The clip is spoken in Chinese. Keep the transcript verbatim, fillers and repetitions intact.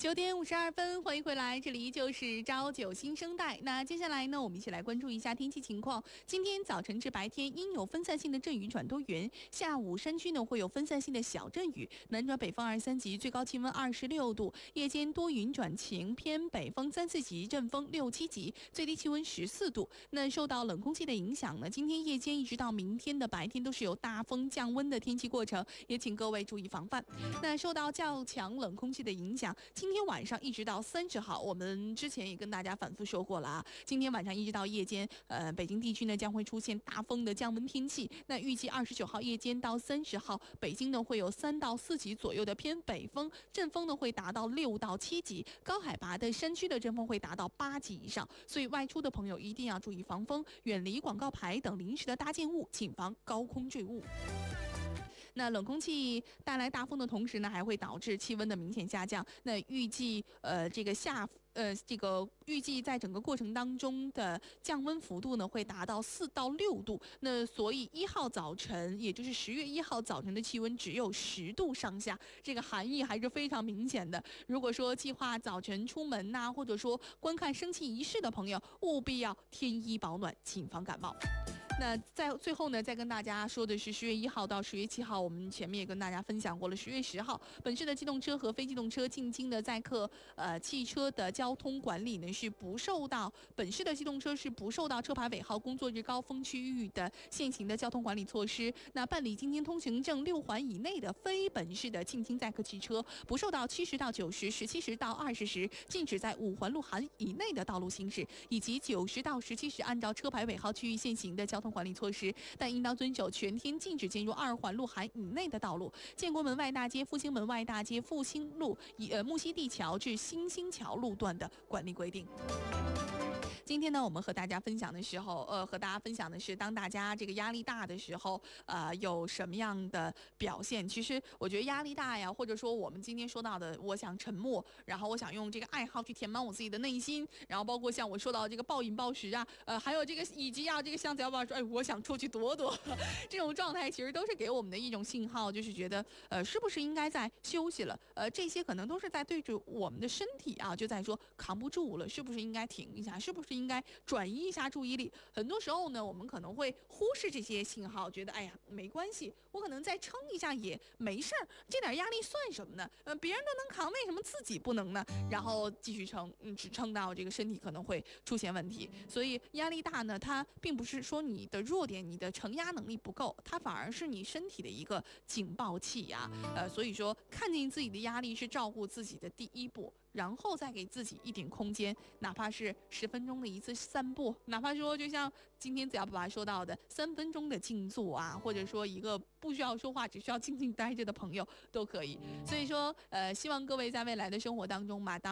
九点五十二分，欢迎回来，这里依旧是朝九新生代。那接下来呢，我们一起来关注一下天气情况。今天早晨至白天阴有分散性的阵雨转多云，下午山区呢会有分散性的小阵雨，南转北风二三级，最高气温二十六度。夜间多云转晴，偏北风三四级，阵风六七级，最低气温十四度。那受到冷空气的影响呢，今天夜间一直到明天的白天都是有大风降温的天气过程，也请各位注意防范。那受到较强冷空气的影响，今天晚上一直到三十号，我们之前也跟大家反复说过了啊。今天晚上一直到夜间，呃，北京地区呢将会出现大风的降温天气。那预计二十九号夜间到三十号，北京呢会有三到四级左右的偏北风，阵风呢会达到六到七级，高海拔的山区的阵风会达到八级以上。所以外出的朋友一定要注意防风，远离广告牌等临时的搭建物，谨防高空坠物。那冷空气带来大风的同时呢，还会导致气温的明显下降。那预计呃这个下呃这个预计在整个过程当中的降温幅度呢，会达到四到六度。那所以一号早晨，也就是十月一号早晨的气温只有十度上下，这个寒意还是非常明显的。如果说计划早晨出门呐、啊，或者说观看升旗仪式的朋友，务必要添衣保暖，谨防感冒。那在最后呢，再跟大家说的是十月一号到十月七号，我们前面也跟大家分享过了。十月十号，本市的机动车和非机动车进京的载客呃汽车的交通管理呢是不受到本市的机动车是不受到车牌尾号工作日高峰区域的现行的交通管理措施。那办理京津通行证六环以内的非本市的进京载客汽车，不受到七十到九十、十七时到二十时禁止在五环路涵以内的道路行驶，以及九十到十七时按照车牌尾号区域现行的交通管理措施，但应当遵守全天禁止进入二环路涵以内的道路。建国门外大街、复兴门外大街、复兴路以呃木樨地桥至新兴桥路段的管理规定。今天呢，我们和大家分享的时候，呃，和大家分享的是，当大家这个压力大的时候，呃，有什么样的表现？其实我觉得压力大呀，或者说我们今天说到的，我想沉默，然后我想用这个爱好去填满我自己的内心，然后包括像我说到这个暴饮暴食啊，呃，还有这个以及啊，这个像小宝说，哎，我想出去躲躲，这种状态其实都是给我们的一种信号，就是觉得，呃，是不是应该在休息了？呃，这些可能都是在对着我们的身体啊，就在说扛不住了，是不是应该停一下？是不是应该转移一下注意力？很多时候呢，我们可能会忽视这些信号，觉得哎呀没关系，我可能再撑一下也没事儿，这点压力算什么呢？呃，别人都能扛，为什么自己不能呢？然后继续撑，嗯，只撑到这个身体可能会出现问题。所以压力大呢，它并不是说你的弱点，你的承压能力不够，它反而是你身体的一个警报器呀、啊。呃，所以说看见自己的压力是照顾自己的第一步。然后再给自己一点空间，哪怕是十分钟的一次散步，哪怕说就像今天子瑶爸爸说到的三分钟的静坐啊，或者说一个不需要说话只需要静静待着的朋友都可以。所以说呃，希望各位在未来的生活当中嘛，当